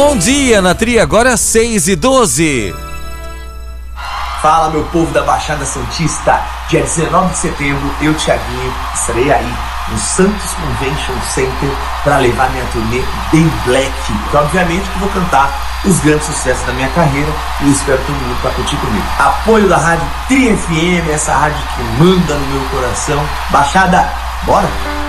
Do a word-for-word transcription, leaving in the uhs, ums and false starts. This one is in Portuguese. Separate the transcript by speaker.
Speaker 1: Bom dia, Natri, agora seis e doze.
Speaker 2: Fala, meu povo da Baixada Santista. Dia dezenove de setembro, eu, Thiaguinho, estarei aí no Santos Convention Center para levar minha turnê bem black. Que obviamente que vou cantar os grandes sucessos da minha carreira e eu espero todo mundo para curtir comigo. Apoio da Rádio Tri F M, essa rádio que manda no meu coração. Baixada, bora!